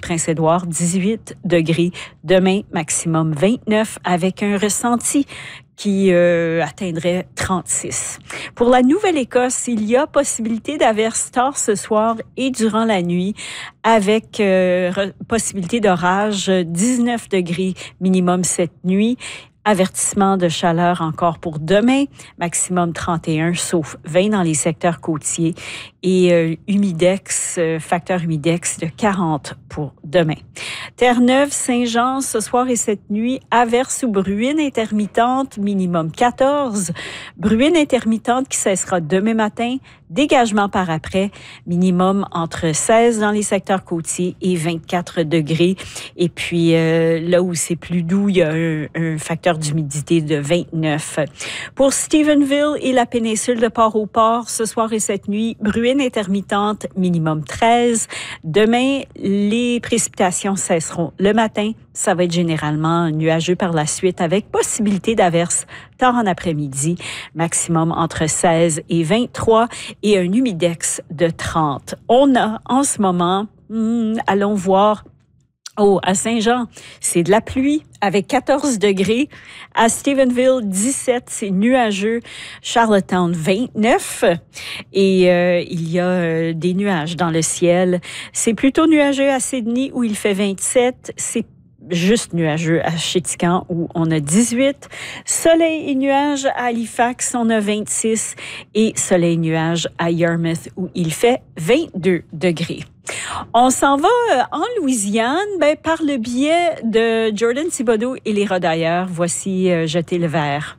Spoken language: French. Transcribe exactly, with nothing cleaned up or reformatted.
Prince-Édouard, dix-huit degrés. Demain, maximum vingt-neuf avec un ressenti qui euh, atteindrait trente-six. Pour la Nouvelle-Écosse, il y a possibilité d'averses tard ce soir et durant la nuit avec euh, possibilité d'orage, dix-neuf degrés minimum cette nuit. Avertissement de chaleur encore pour demain, maximum trente et un, sauf vingt dans les secteurs côtiers et euh, humidex, euh, facteur humidex de quarante pour demain. Terre-Neuve, Saint-Jean, ce soir et cette nuit, averse ou bruine intermittente, minimum quatorze. Bruine intermittente qui cessera demain matin, dégagement par après, minimum entre seize dans les secteurs côtiers et vingt-quatre degrés. Et puis euh, là où c'est plus doux, il y a un, un facteur d'humidité de vingt-neuf. Pour Stephenville et la péninsule de Port-au-Port, ce soir et cette nuit, bruine intermittente, minimum treize. Demain, les précipitations cesseront le matin. Ça va être généralement nuageux par la suite avec possibilité d'averses tard en après-midi, maximum entre seize et vingt-trois et un humidex de trente. On a en ce moment, hmm, allons voir, oh, à Saint-Jean, c'est de la pluie avec quatorze degrés. À Stephenville, dix-sept, c'est nuageux. Charlottetown, vingt-neuf. Et euh, il y a euh, des nuages dans le ciel. C'est plutôt nuageux à Sydney où il fait vingt-sept. C'est juste nuageux à Chéticamp où on a dix-huit. Soleil et nuages à Halifax, on a vingt-six. Et soleil et nuages à Yarmouth où il fait vingt-deux degrés. On s'en va en Louisiane ben, par le biais de Jordan Thibodeau et les Rodailleurs. Voici euh, Jeter le verre.